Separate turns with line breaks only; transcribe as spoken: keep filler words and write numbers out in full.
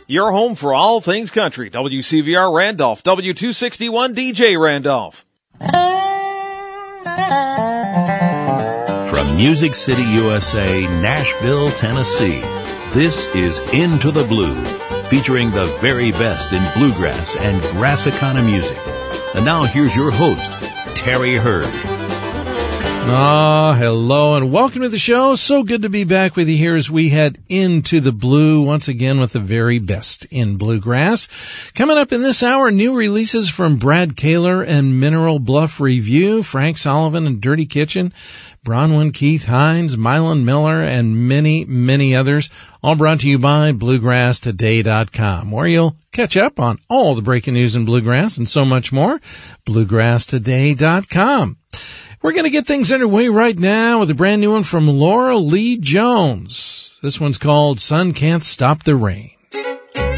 your home for all things country. W C V R Randolph, W two sixty-one D J Randolph.
From Music City, U S A, Nashville, Tennessee, this is Into the Blue, featuring the very best in bluegrass and Grassicana music. And now here's your host, Terry Hurd.
Ah, hello and welcome to the show. So good to be back with you here as we head into the blue once again with the very best in bluegrass. Coming up in this hour, new releases from Brad Kaler and Mineral Bluff Review, Frank Sullivan and Dirty Kitchen, Bronwyn Keith Hines, Mylon Miller, and many, many others, all brought to you by bluegrass today dot com, where you'll catch up on all the breaking news in bluegrass and so much more. bluegrass today dot com. We're going to get things underway right now with a brand new one from Laura Lee Jones. This one's called Sun Can't Stop the Rain.